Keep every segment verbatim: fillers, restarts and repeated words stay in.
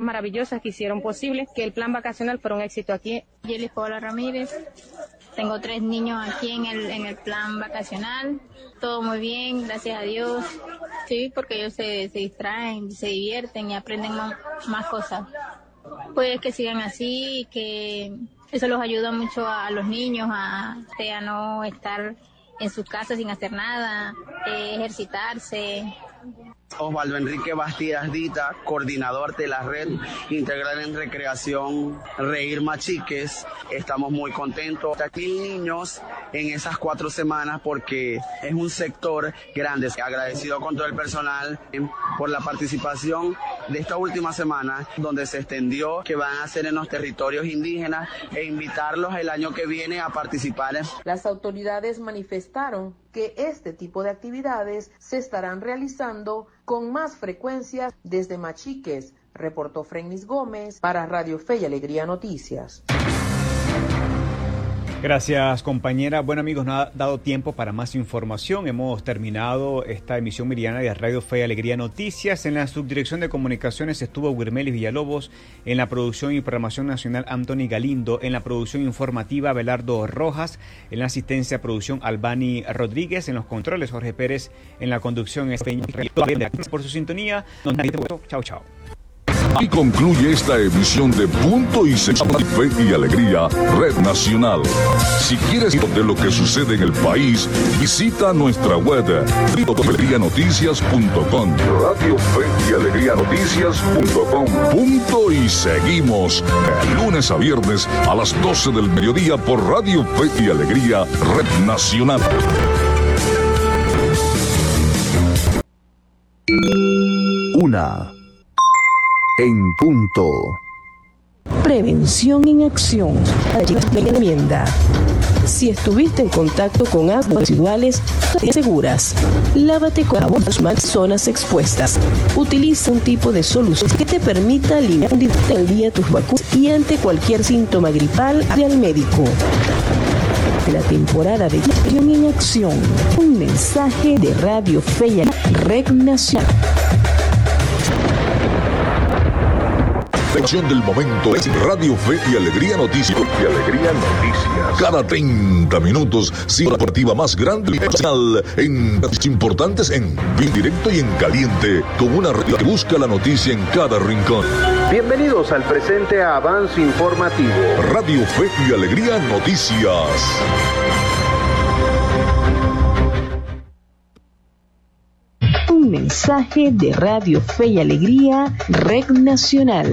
maravillosas que hicieron posible que el plan vacacional fuera un éxito aquí. Yelis Paola Ramírez, tengo tres niños aquí en el, en el plan vacacional, todo muy bien, gracias a Dios. Sí, porque ellos se, se distraen, se divierten y aprenden más, más cosas. Pues que sigan así, que eso los ayuda mucho a los niños a, a no estar en sus casas sin hacer nada, eh, ejercitarse. Osvaldo Enrique Bastidas Dita, coordinador de la Red Integral en Recreación Reír Machiques. Estamos muy contentos. Aquí niños en esas cuatro semanas porque es un sector grande. Agradecido con todo el personal por la participación de esta última semana, donde se extendió que van a hacer en los territorios indígenas e invitarlos el año que viene a participar. Las autoridades manifestaron que este tipo de actividades se estarán realizando con más frecuencia desde Machiques, reportó Frenis Gómez para Radio Fe y Alegría Noticias. Gracias, compañera. Bueno, amigos, no ha dado tiempo para más información. Hemos terminado esta emisión meridiana de Radio Fe y Alegría Noticias. En la subdirección de comunicaciones estuvo Wirmelis Villalobos, en la producción y programación nacional Anthony Galindo, en la producción informativa Belardo Rojas, en la asistencia producción Albani Rodríguez, en los controles Jorge Pérez, en la conducción por su sintonía. Chao, chao. Y concluye esta emisión de Punto y Seguido, Fe y Alegría, Red Nacional. Si quieres saber de lo que sucede en el país, visita nuestra web radio fe y alegría noticias punto com. Radio Fe y Alegría Noticias punto com. Punto y Seguimos. De lunes a viernes a las doce del mediodía por Radio Fe y Alegría, Red Nacional. Una. En punto. Prevención en acción. Enmienda. Si estuviste en contacto con aguas residuales, seguras. Lávate con agua en las zonas expuestas. Utiliza un tipo de solución que te permita limpiar el día tus vacunas y ante cualquier síntoma gripal, ve al médico. La temporada de Prevención en Acción. Un mensaje de Radio Fe y Red Nacional. La acción del momento es Radio Fe y Alegría Noticias. Y Alegría Noticias. Cada treinta minutos, sigue la cooperativa más grande y nacional en noticias importantes en bien directo y en caliente, con una red que busca la noticia en cada rincón. Bienvenidos al presente avance informativo. Radio Fe y Alegría Noticias. Un mensaje de Radio Fe y Alegría, Red Nacional.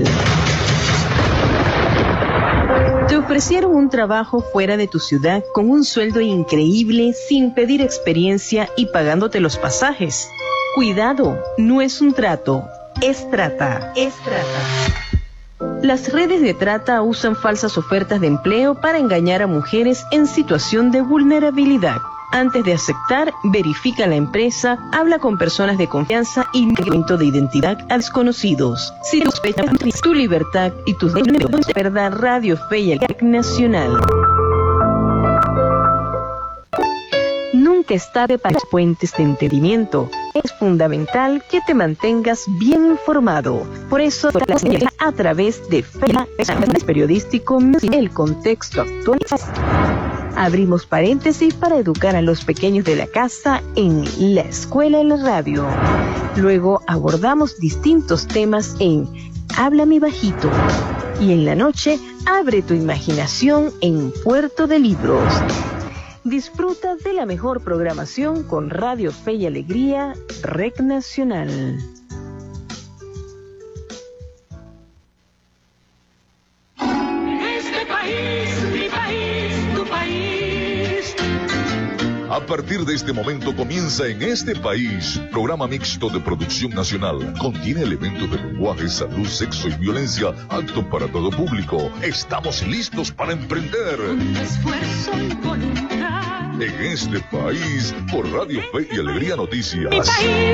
Te ofrecieron un trabajo fuera de tu ciudad con un sueldo increíble, sin pedir experiencia y pagándote los pasajes. Cuidado, no es un trato, es trata. Es trata. Las redes de trata usan falsas ofertas de empleo para engañar a mujeres en situación de vulnerabilidad. Antes de aceptar, verifica la empresa, habla con personas de confianza y documento de identidad a desconocidos. Si sospechas tu libertad y tus derechos, verdad, Radio Fe y Alegría Nacional. Nunca es tarde para los puentes de entendimiento. Es fundamental que te mantengas bien informado. Por eso, a través de Fe y periodístico, el contexto actual. Abrimos paréntesis para educar a los pequeños de la casa en La Escuela en la Radio. Luego abordamos distintos temas en Háblame Bajito. Y en la noche, abre tu imaginación en Puerto de Libros. Disfruta de la mejor programación con Radio Fe y Alegría, Red Nacional. Este país, mi país, tu país. A partir de este momento comienza En Este País, programa mixto de producción nacional. Contiene elementos de lenguaje, salud, sexo y violencia, apto para todo público. Estamos listos para emprender. Un esfuerzo y voluntad. En Este País, por Radio Fe y Alegría Noticias. Mi país.